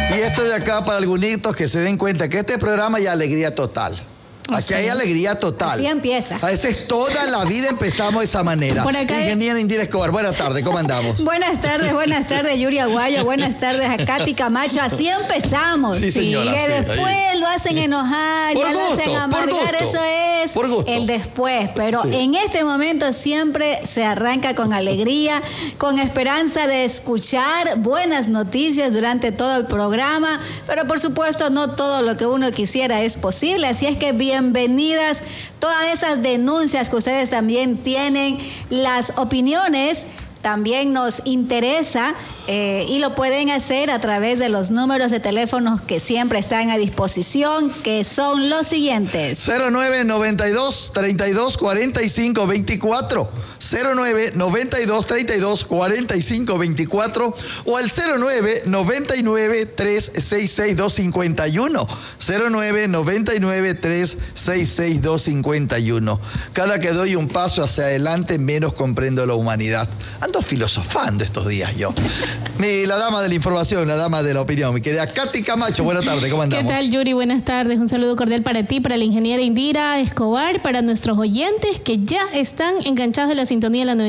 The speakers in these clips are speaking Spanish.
Y esto de acá para algunos que se den cuenta que este programa hay alegría total. Aquí hay alegría total. Así empieza. A veces toda la vida empezamos de esa manera. Por acá Ingeniera Indira Escobar, buenas tardes, ¿cómo andamos? Buenas tardes, Yuri Aguayo, buenas tardes a Katy Camacho. Así empezamos. Sí, señora. Que sí, después ahí. lo hacen enojar, Por ya gusto, lo hacen amargar, eso es por gusto. el después. Pero Sí. en este momento siempre se arranca con alegría, con esperanza de escuchar buenas noticias durante todo el programa. Pero por supuesto, no todo lo que uno quisiera es posible. Así es que bienvenidas todas esas denuncias que ustedes también tienen, las opiniones. También nos interesa y lo pueden hacer a través de los números de teléfonos que siempre están a disposición, que son los siguientes. 0992-3245-24, 0992-3245-24 o al 0999-366-251, 0999-366-251. Cada que doy un paso hacia adelante, menos comprendo la humanidad. Ando filosofando estos días yo. La dama de la información, la dama de la opinión. Me quedé a Katy Camacho. Buenas tardes, ¿cómo andamos? ¿Qué tal, Yuri? Buenas tardes. Un saludo cordial para ti, para la ingeniera Indira Escobar, para nuestros oyentes que ya están enganchados en la sintonía de la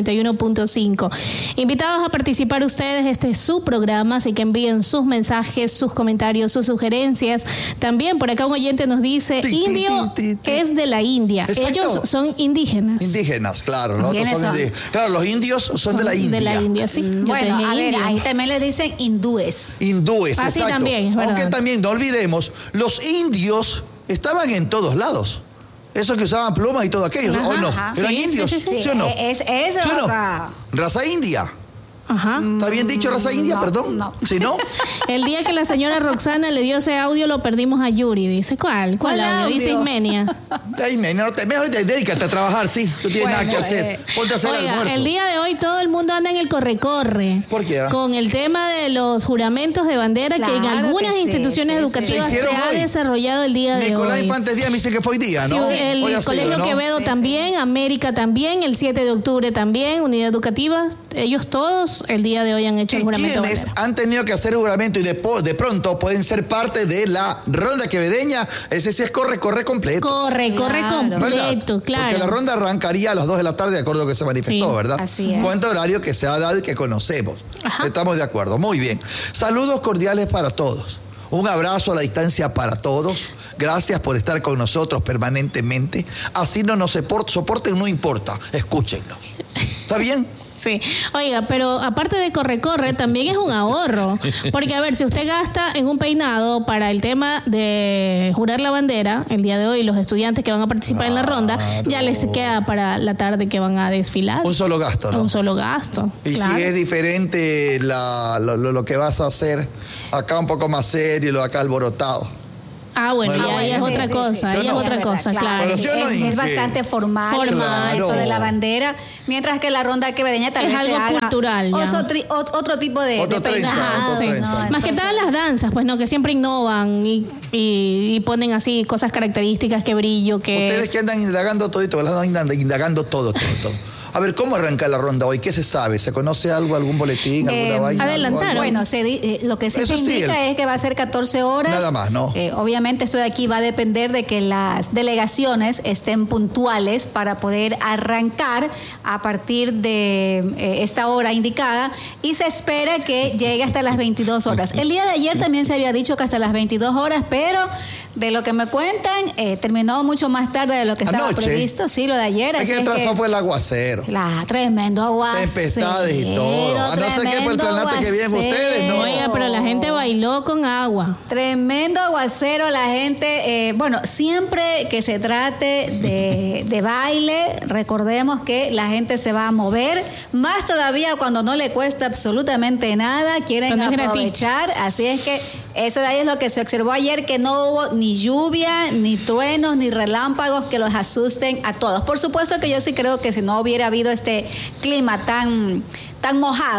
91.5. Invitados a participar ustedes, este es su programa, así que envíen sus mensajes, sus comentarios, sus sugerencias. También por acá un oyente nos dice, indio es de la India. Exacto. Ellos son indígenas. Indígenas, claro. ¿No? ¿Quiénes son? Claro, los indios son de la India. De la India, sí. Yo Bueno, te dije a ver, indio. ahí también les dicen hindúes. Hindúes, Así exacto. también, es verdad. Aunque también no olvidemos, los indios estaban en todos lados. Esos que usaban plumas y todo aquello, Ajá, ¿o no? ajá. ¿Eran Sí, indios? sí, sí, sí. ¿Sí o no? Es ¿Sí o no? Raza india. Ajá. ¿Está bien dicho raza india? No, Perdón. no. ¿Sí, no? El día que la señora Roxana le dio ese audio, lo perdimos a Yuri. Dice, ¿cuál ¿Cuál audio? audio? Dice Ismenia. Ay, mejor dedícate a trabajar, sí. Tú tienes nada que hacer. Ponte a hacer Oiga, almuerzo. el día de hoy todo el mundo anda en el corre-corre. ¿Por qué? Con el tema de los juramentos de bandera que en Claro algunas que sí, instituciones sí, educativas sí. se ¿Se hicieron ha hoy? desarrollado el día de Nicolás hoy. Infantes Díaz me dice que fue hoy día, ¿no? Sí, el Hoy ha sido, Colegio ¿no? Quevedo Sí, también, América también, el 7 de octubre también, Unidad Educativa. Ellos todos el día de hoy han hecho el ¿Y juramento de quiénes bandera. han tenido que hacer juramento y de pronto pueden ser parte de la ronda quevedeña? Ese sí es corre completo. Corre Claro. completo, ¿Verdad? claro. Porque la ronda arrancaría a las 2 de la tarde, de acuerdo a lo que se manifestó, Sí, ¿verdad? así es. Cuánto horario que se ha dado y que conocemos. Ajá. Estamos de acuerdo. Muy bien. Saludos cordiales para todos. Un abrazo a la distancia para todos. Gracias por estar con nosotros permanentemente. Así no nos soporten, no importa. Escúchennos. ¿Está bien? Sí, oiga, pero aparte de corre, también es un ahorro. Porque, a ver, si usted gasta en un peinado para el tema de jurar la bandera, el día de hoy, los estudiantes que van a participar en la ronda, ya les queda para la tarde que van a desfilar. Un solo gasto, ¿no? Un solo gasto. Y claro. si es diferente lo que vas a hacer, acá un poco más serio y lo de acá alborotado. Ah, bueno, Bueno, ya es sí, otra cosa, sí, ya es no. otra verdad, cosa, claro. Pero sí, yo no es dije- bastante formal, Formal. eso de la Claro. bandera, mientras que la ronda quevedeña tal Es vez se algo haga cultural, ya. otro tipo de Otra trenza, peinado, otra ¿no? trenza. Más que Entonces, todas las danzas, pues no, que siempre innovan y ponen así cosas características, que brillo, que... Ustedes que andan indagando todito, ¿verdad? Andan indagando todo. A ver, ¿cómo arranca la ronda hoy? ¿Qué se sabe? ¿Se conoce algo, algún boletín, alguna vaina? adelantaron. Bueno, lo que sí Eso se sí, indica es que va a ser 14 horas. Nada más, ¿no? Obviamente esto de aquí va a depender de que las delegaciones estén puntuales para poder arrancar a partir de esta hora indicada y se espera que llegue hasta las 22 horas. El día de ayer también se había dicho que hasta las 22 horas, pero de lo que me cuentan, terminó mucho más tarde de lo que estaba Anoche. previsto. Sí, lo de ayer. Es así que el trazón fue el aguacero. tremendo aguacero. Tempestades y todo. A no ser que por el planeta que viven ustedes, no. Oiga, pero la gente bailó con agua. Tremendo aguacero, la gente, bueno, siempre que se trate de baile, recordemos que la gente se va a mover, más todavía cuando no le cuesta absolutamente nada, quieren Cuando es gratis. aprovechar, así es que eso de ahí es lo que se observó ayer, que no hubo ni lluvia, ni truenos, ni relámpagos que los asusten a todos. Por supuesto que yo sí creo que si no hubiera habido este clima tan mojado,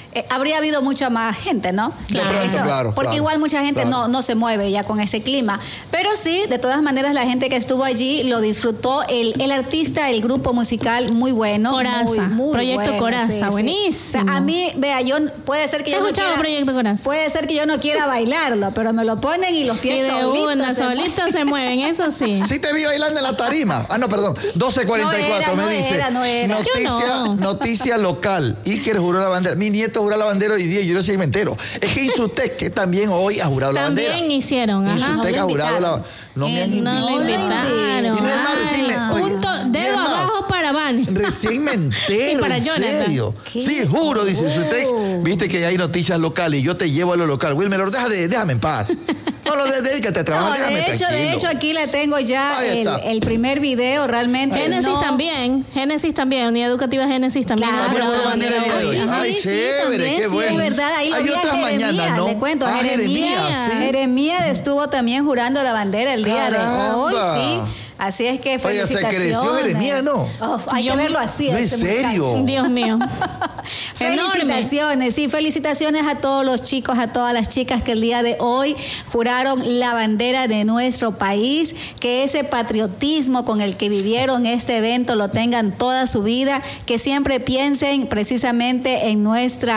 habría habido mucha más gente, ¿no? Claro. Porque igual mucha gente no se mueve ya con ese clima. Pero sí, de todas maneras, la gente que estuvo allí lo disfrutó. El artista, el grupo musical, muy bueno. Coraza. Muy Proyecto bueno, Coraza, sí, buenísimo. Sí. O sea, a mí, vea, puede ser que yo no quiera, Proyecto Coraza. puede ser que yo no quiera bailarlo, pero me lo ponen y los pies solitos se mueven, eso sí. Sí te vi bailando en la tarima. No, perdón. 12:44 me dice. No era. Noticia local. Iker juró la bandera. Mi nieto juró la bandera hoy día y yo no sé si me entero. Es que Insutec, que también hoy ha jurado la bandera. También hicieron, ajá. Insutec ha jurado la... No me han invitado. No le invitaron. Y no es más, recién dedo abajo para Van. Recién me entero, Y para en Jonathan. serio. Sí, juro, dice Insutec. Viste que hay noticias locales y yo te llevo a lo local. Wilmer, déjame en paz. No, dedícate a trabajar, déjame tranquilo. De hecho, aquí le tengo ya el primer video realmente. Génesis también, Unidad Educativa Génesis también. Claro, ha jurado la bandera de hoy. Ay, chévere, qué bueno. Sí, es verdad, ahí hay otras mañanas, ¿no? Le cuento, Jeremías, sí. Jeremías estuvo también jurando la bandera el día de hoy, sí. Así es que felicitaciones. Oye, se creció Jeremías, ¿no? Hay que verlo así. ¿En serio? Muchacho. Dios mío. Felicitaciones, sí, felicitaciones a todos los chicos, a todas las chicas que el día de hoy juraron la bandera de nuestro país, que ese patriotismo con el que vivieron este evento lo tengan toda su vida, que siempre piensen precisamente en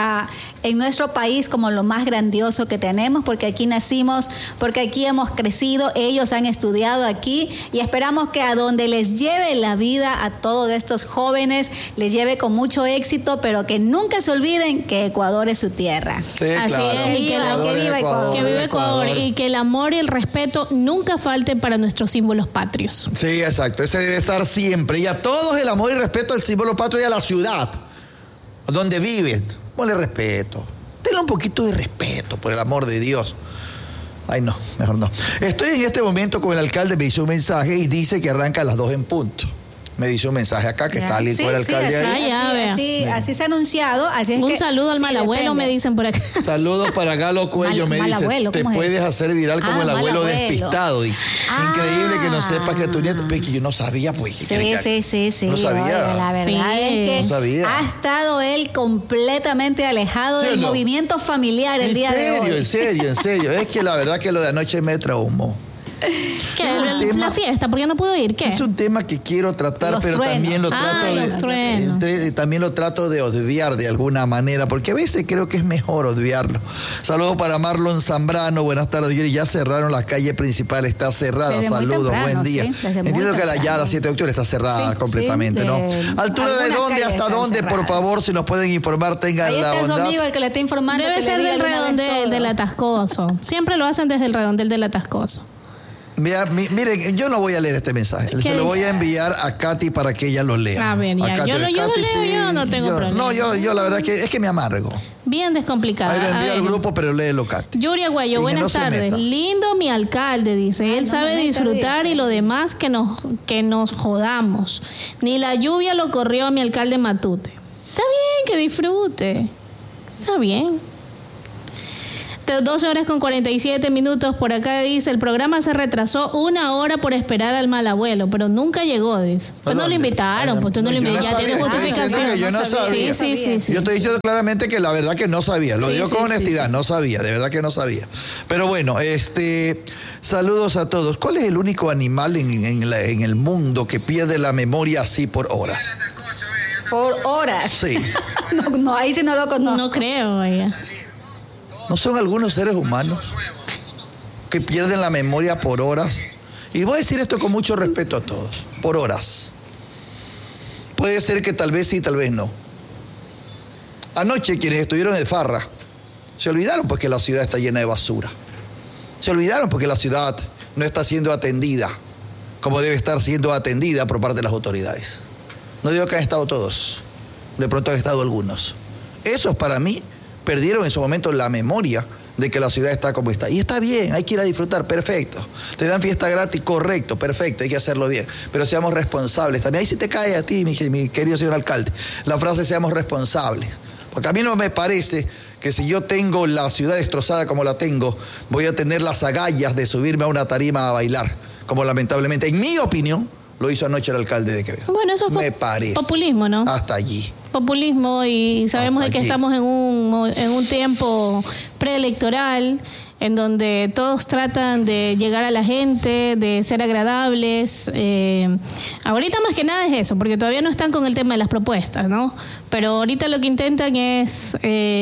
nuestro país como lo más grandioso que tenemos, porque aquí nacimos, porque aquí hemos crecido, ellos han estudiado aquí y esperamos que a donde les lleve la vida a todos estos jóvenes, les lleve con mucho éxito, pero que nunca se olviden que Ecuador es su tierra. Sí, así claro. es, y que viva Ecuador. Que viva Ecuador y que el amor y el respeto nunca falten para nuestros símbolos patrios. Sí, exacto, ese debe estar siempre. Y a todos el amor y el respeto al símbolo patrio y a la ciudad donde vives. Ponle respeto. Tenle un poquito de respeto, por el amor de Dios. Ay, no, mejor no. Estoy en este momento con el alcalde, me hizo un mensaje y dice que arranca a las 2 en punto. Me dice un mensaje acá que está listo el alcalde ahí. Así se ha anunciado. Así es un saludo al mal abuelo, me dicen por acá. Saludos para Galo Cuello, me dice. Te puedes hacer viral como el abuelo despistado, dice. Increíble que no sepas que tu nieto, que yo no sabía, pues. Sí. No sabía. Oye, la verdad es que ha estado él completamente alejado del movimiento familiar el día de hoy. En serio. Es que la verdad que lo de anoche me traumó. ¿Qué? La fiesta, ¿por qué no pudo ir? ¿Qué? Es un tema que quiero tratar, pero también lo trato de obviar de alguna manera, porque a veces creo que es mejor obviarlo. Saludos para Marlon Zambrano, buenas tardes. Ya cerraron la calle principal, está cerrada. Desde saludos, buen día. Entiendo que ya la 7 de octubre está cerrada completamente, ¿no? ¿Altura de dónde hasta dónde? Por favor, si nos pueden informar, tengan la bondad. Su amigo el que le está informando. Debe ser del redondel del Atascoso. Siempre lo hacen desde el redondel del Atascoso. Miren, yo no voy a leer este mensaje. Se lo voy a enviar a Katy para que ella lo lea. A ver, ya. Yo lo leo, yo no tengo problema. No, yo la verdad es que me amargo. Bien descomplicado. Ahí lo envío al grupo, pero léelo, Katy. Yuri Aguayo, buenas tardes. Lindo mi alcalde, dice. Él sabe disfrutar y lo demás que nos jodamos. Ni la lluvia lo corrió a mi alcalde Matute. Está bien que disfrute. Está bien. 12 horas con 47 minutos. Por acá dice, el programa se retrasó 1 hora por esperar al mal abuelo, pero nunca llegó, dice. Pues no lo invitaron, pues tú no lo invitaron. Ya tiene justificación. Yo no sabía. Sí. Yo estoy diciendo claramente que la verdad que no sabía. Lo digo con honestidad, no sabía, de verdad que no sabía. Pero bueno, saludos a todos. ¿Cuál es el único animal en el mundo que pierde la memoria así por horas? ¿Por horas? Sí. No, ahí sí no lo conozco. No creo, vaya. ¿No son algunos seres humanos que pierden la memoria por horas? Y voy a decir esto con mucho respeto a todos. Por horas. Puede ser que tal vez sí, tal vez no. Anoche quienes estuvieron en farra se olvidaron porque la ciudad está llena de basura. Se olvidaron porque la ciudad no está siendo atendida como debe estar siendo atendida por parte de las autoridades. No digo que han estado todos. De pronto han estado algunos. Esos para mí perdieron en su momento la memoria de que la ciudad está como está. Y está bien, hay que ir a disfrutar, perfecto. Te dan fiesta gratis, correcto, perfecto, hay que hacerlo bien. Pero seamos responsables. También ahí se te cae a ti, mi querido señor alcalde, la frase seamos responsables. Porque a mí no me parece que si yo tengo la ciudad destrozada como la tengo, voy a tener las agallas de subirme a una tarima a bailar, como lamentablemente, en mi opinión, lo hizo anoche el alcalde de Quevedo. Bueno, eso me parece. Populismo, ¿no? Hasta allí. populismo y sabemos de que Allí. estamos en un tiempo preelectoral en donde todos tratan de llegar a la gente, de ser agradables. Ahorita más que nada es eso, porque todavía no están con el tema de las propuestas, ¿no? Pero ahorita lo que intentan es...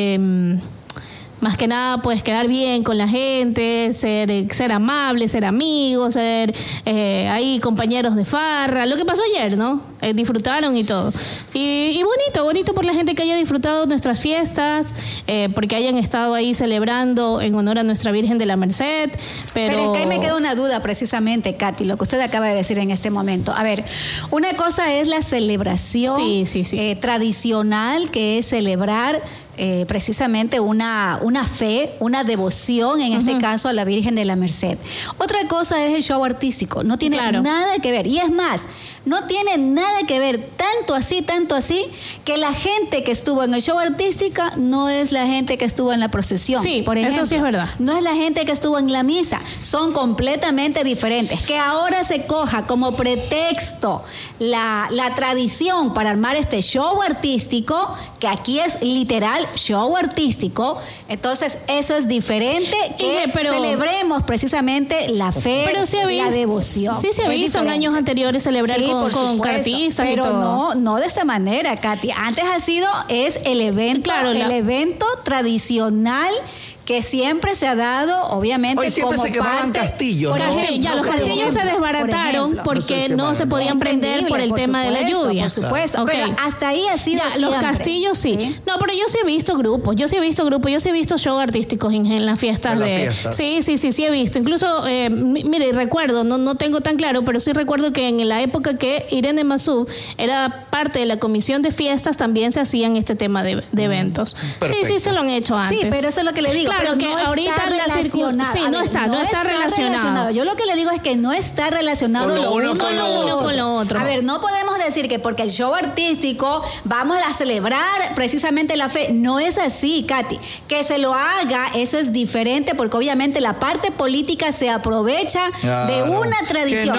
más que nada, pues quedar bien con la gente, ser amables, ser amigos, ser ahí compañeros de farra. Lo que pasó ayer, ¿no? Disfrutaron y todo. Y bonito por la gente que haya disfrutado nuestras fiestas, porque hayan estado ahí celebrando en honor a nuestra Virgen de la Merced. Pero es que ahí me queda una duda precisamente, Katy, lo que usted acaba de decir en este momento. A ver, una cosa es la celebración tradicional, que es celebrar precisamente una fe, una devoción, en este caso a la Virgen de la Merced. Otra cosa es el show artístico, no tiene nada que ver, y es más, no tiene nada que ver, tanto así, que la gente que estuvo en el show artístico no es la gente que estuvo en la procesión. Sí, por ejemplo, eso sí es verdad. No es la gente que estuvo en la misa, son completamente diferentes. Que ahora se coja como pretexto la tradición para armar este show artístico, que aquí es literal show artístico, entonces eso es diferente que celebremos precisamente la fe, la devoción. Sí se ha visto en años anteriores celebrar con artistas, pero y todo. no de esta manera, Katy. Antes es el evento, el evento tradicional que siempre se ha dado, obviamente, hoy siempre como se quemaban castillos, ¿no? Los castillos se desbarataron porque no se podían prender por el tema de la lluvia. Por supuesto, pero hasta ahí ha sido siempre. Los castillos sí. No, pero yo sí he visto grupos, yo sí he visto shows artísticos en las fiestas Sí he visto. Incluso, mire, recuerdo, no tengo tan claro, pero sí recuerdo que en la época que Irene Massoud era parte de la comisión de fiestas, también se hacían este tema de eventos. Perfecto. Sí, se lo han hecho antes. Sí, pero eso es lo que le digo. Claro, que no ahorita no está relacionado. Yo lo que le digo es que no está relacionado lo uno con lo otro. A ver, no podemos decir que porque el show artístico vamos a celebrar precisamente la fe. No es así, Katy. Que se lo haga, eso es diferente, porque obviamente la parte política se aprovecha de una tradición.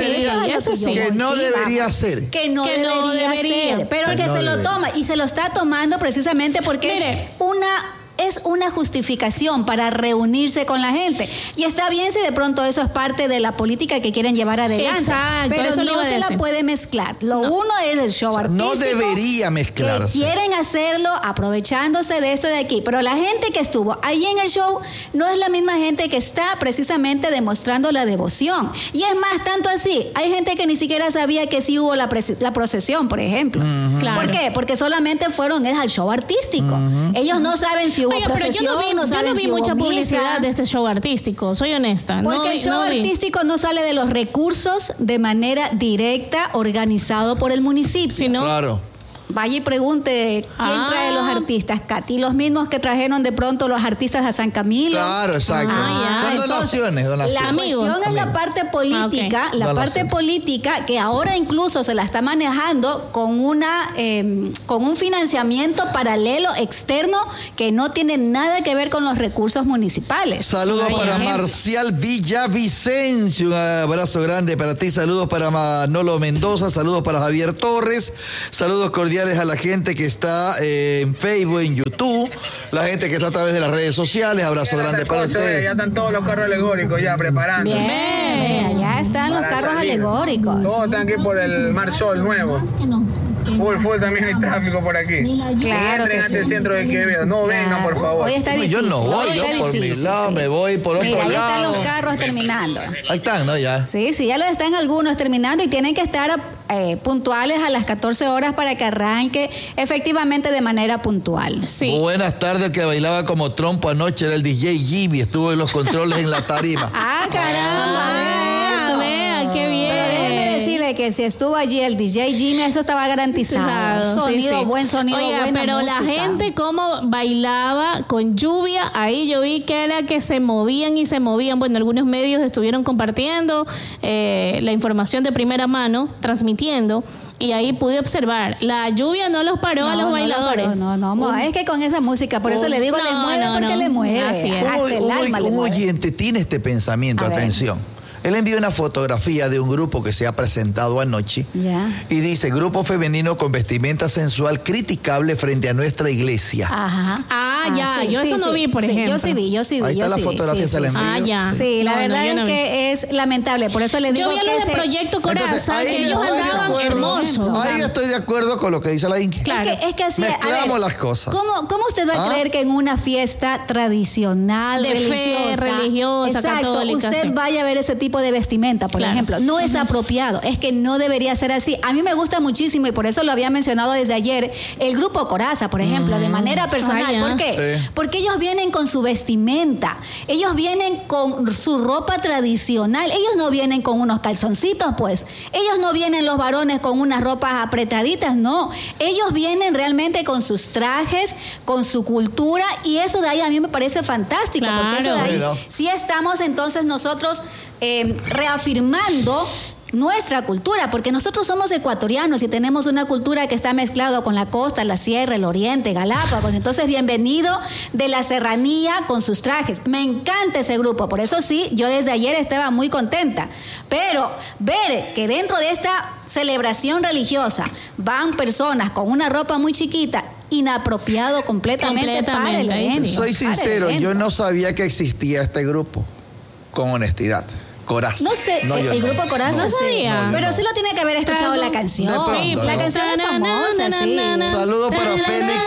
Que no debería ser. Que no debería ser. Pero que se lo toma, y se lo está tomando precisamente porque es una justificación para reunirse con la gente. Y está bien si de pronto eso es parte de la política que quieren llevar adelante. Exacto, pero eso no se la puede mezclar. Uno es el show artístico. No debería mezclarse. Que quieren hacerlo aprovechándose de esto de aquí. Pero la gente que estuvo ahí en el show no es la misma gente que está precisamente demostrando la devoción. Y es más, tanto así, hay gente que ni siquiera sabía que sí hubo la procesión, por ejemplo. Claro. ¿Por qué? Porque solamente fueron al show artístico. Ellos no saben si hubo procesión, yo no vi mucha publicidad de este show artístico, soy honesta. Porque el show artístico no sale de los recursos de manera directa, organizado por el municipio. Sí, ¿no? Claro. Vaya y pregunte quién trae los artistas, Katy. Los mismos que trajeron de pronto los artistas a San Camilo. Claro, exacto. Son donaciones. La cuestión es la parte política, política que ahora incluso se la está manejando con un financiamiento paralelo externo que no tiene nada que ver con los recursos municipales. Saludos para Marcial Villavicencio, un abrazo grande para ti. Saludos para Manolo Mendoza, saludos para Javier Torres, saludos cordiales a la gente que está en Facebook, en YouTube, la gente que está a través de las redes sociales. Abrazo grande para ustedes. Ya están todos los carros alegóricos ya preparando. Bien, ya están los carros alegóricos. Todos están aquí por el Mar Sol nuevo. Full también hay tráfico por aquí. Claro que sí. El centro de Quevedo. No vengan, por favor. Hoy está difícil. Yo no voy, yo por mi lado me voy por otro lado. Ahí están los carros terminando. Ahí están, ¿no? Ya. Sí, ya los están algunos terminando y tienen que estar puntuales a las 14 horas para que arranque efectivamente de manera puntual. Sí. Buenas tardes, el que bailaba como trompo anoche era el DJ Jimmy, estuvo en los controles en la tarima. Caramba, vea, qué bien. Déjeme decirle que si estuvo allí el DJ Jimmy, eso estaba garantizado. Sonido, buen sonido, buena pero música. la gente como bailaba con lluvia, ahí yo vi que era que se movían y se movían. Bueno, algunos medios estuvieron compartiendo la información de primera mano, transmitiendo, y ahí pude observar. La lluvia no los paró a los bailadores. No, es que con esa música, por eso le digo, le mueve porque le mueve. Así es. Hasta el alma le Un mueve. oyente tiene este pensamiento, atención. Él envió una fotografía de un grupo que se ha presentado anoche y dice, grupo femenino con vestimenta sensual criticable frente a nuestra iglesia. Ajá. Yo eso no vi, por ejemplo. Yo sí vi. Ahí está la fotografía, se la envío. Sí, la verdad es que es lamentable, por eso le digo que... Yo vi a los de Proyecto Coraza, que ellos andaban hermosos. Ahí estoy de acuerdo con lo que dice la Inqui. Claro. Es que así, mezclamos las cosas. ¿Cómo usted va a creer que en una fiesta tradicional, de fe religiosa, católica, usted vaya a ver ese tipo de vestimenta, por ejemplo? No es apropiado, es que no debería ser así. A mí me gusta muchísimo, y por eso lo había mencionado desde ayer, el grupo Coraza, por ejemplo, de manera personal. ¿Por qué? Porque ellos vienen con su vestimenta, ellos vienen con su ropa tradicional, ellos no vienen con unos calzoncitos, pues. Ellos no vienen los varones con unas ropas apretaditas, no. Ellos vienen realmente con sus trajes, con su cultura, y eso de ahí a mí me parece fantástico, porque eso de ahí sí estamos entonces nosotros reafirmando nuestra cultura, porque nosotros somos ecuatorianos y tenemos una cultura que está mezclada con la costa, la sierra, el oriente, Galápagos. Entonces, bienvenido de la serranía con sus trajes. Me encanta ese grupo, por eso sí, yo desde ayer estaba muy contenta. Pero ver que dentro de esta celebración religiosa van personas con una ropa muy chiquita, inapropiado completamente para el evento. Soy sincero, yo no sabía que existía este grupo, con honestidad. Coraza. No sé, el grupo Coraza. No sabía. Pero sí lo tiene que haber escuchado la canción. La canción es famosa, sí. Saludos para Félix.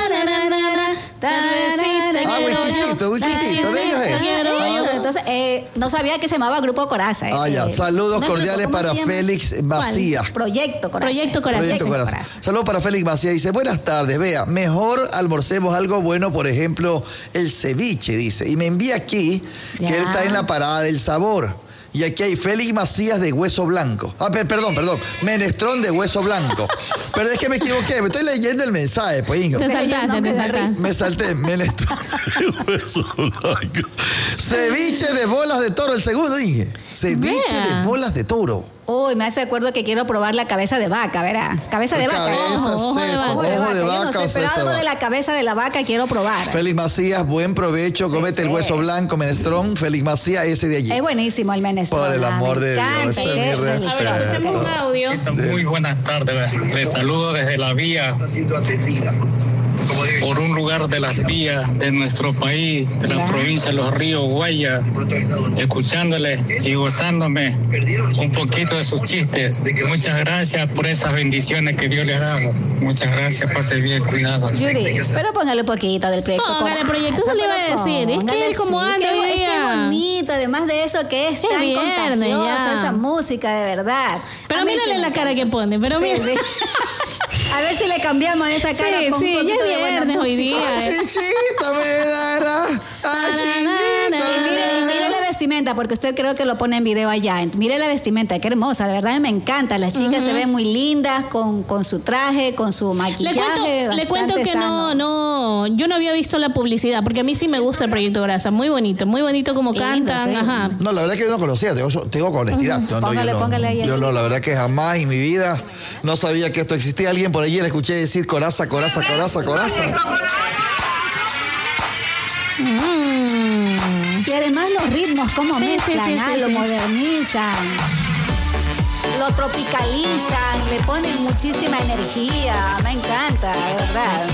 Whiskycito, de ellos es. Entonces, no sabía que se llamaba Grupo Coraza. Saludos cordiales para Félix Macías. Proyecto Coraza. Saludos para Félix Macías. Dice, buenas tardes, vea, mejor almorcemos algo bueno, por ejemplo, el ceviche, dice. Y me envía aquí que él está en la parada del sabor. Y aquí hay Félix Macías de Hueso Blanco. Perdón. Menestrón de Hueso Blanco. Pero es que me equivoqué. Me estoy leyendo el mensaje, pues, Ingo. Te saltaste. Me salté. Menestrón de Hueso Blanco. Ceviche de bolas de toro, el segundo, dije. Ceviche de bolas de toro. Uy, me hace acuerdo que quiero probar la cabeza de vaca, ¿verdad? Cabeza de vaca. Ojo de vaca. No sé, pero algo de la cabeza de la vaca quiero probar. Félix Macías, buen provecho. Cómete el hueso blanco, menestrón. Félix Macías, ese de allí. Es buenísimo el menestrón. Por el amor de Dios. Escuchemos un audio. Muy buenas tardes. Les saludo desde la vía. Por un lugar de las vías de nuestro país, de la provincia de Los Ríos, Guaya, escuchándole y gozándome un poquito de sus chistes. Muchas gracias por esas bendiciones que Dios le ha dado. Muchas gracias, pase bien, cuidado. Yuri, pero póngale un poquito del proyecto. Póngale proyecto, eso le iba a decir. Es que él como anda hoy día. Es bonito, además de eso que es tan contagiosa esa música, de verdad. Pero mírale la cara que pone, pero mira. A ver si le cambiamos esa cara. Sí, ya es viernes hoy día. Chichita me dará. Y mire la vestimenta, porque usted creo que lo pone en video allá. Mire la vestimenta, qué hermosa. La verdad me encanta. Las chicas se ven muy lindas con su traje, con su maquillaje. Le cuento que yo no había visto la publicidad, porque a mí sí me gusta el Proyecto Coraza. Muy bonito como cantan. Ajá. No, la verdad que yo no conocía, te digo con honestidad. Póngale ahí. Yo no, la verdad que jamás en mi vida no sabía que esto existía. Alguien por allí le escuché decir Coraza. Y además los ritmos, cómo mezclan, lo modernizan, lo tropicalizan, le ponen muchísima energía. Me encanta, de verdad.